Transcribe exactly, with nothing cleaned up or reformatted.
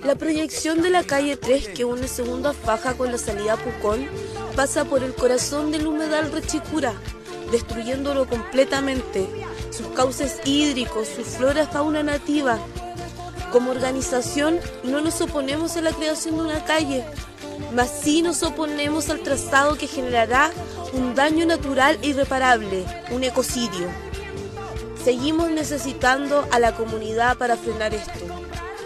La proyección de la calle tres que une Segunda Faja con la salida a Pucón pasa por el corazón del humedal Rechicura, destruyéndolo completamente, sus cauces hídricos, su flora y fauna nativa. Como organización no nos oponemos a la creación de una calle, mas sí nos oponemos al trazado que generará un daño natural irreparable, un ecocidio. Seguimos necesitando a la comunidad para frenar esto.